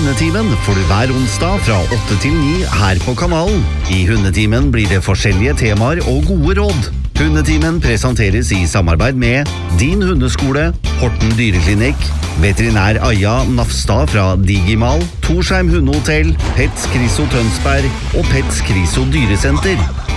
Hundetimen får du hver onsdag fra 8 til 9 her på kanalen. I Hundetimen blir det forskjellige temaer og gode råd. Hundetimen presenteres i samarbeid med Din Hundeskole, Horten Dyreklinikk, Veterinær Aja Nafstad fra Digimal, Torsheim Hundehotell, Pets Kriso Tønsberg og Pets Kriso Dyresenter.